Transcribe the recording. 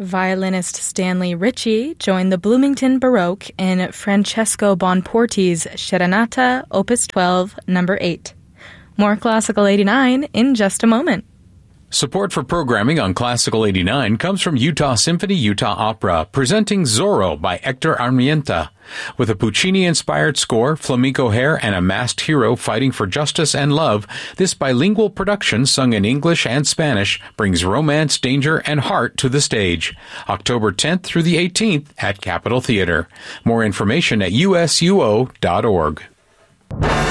Violinist Stanley Ritchie joined the Bloomington Baroque in Francesco Bonporti's Serenata, Opus 12, No. 8. More Classical 89 in just a moment. Support for programming on Classical 89 comes from Utah Symphony Utah Opera, presenting Zorro by Hector Armienta. With a Puccini-inspired score, flamenco hair, and a masked hero fighting for justice and love, this bilingual production, sung in English and Spanish, brings romance, danger, and heart to the stage. October 10th through the 18th at Capitol Theater. More information at usuo.org.